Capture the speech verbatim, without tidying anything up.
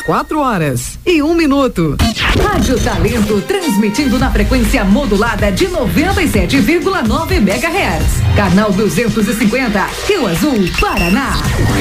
Quatro horas e um minuto. Rádio Talento transmitindo na frequência modulada de noventa e sete vírgula nove megahertz. Canal duzentos e cinquenta, Rio Azul, Paraná.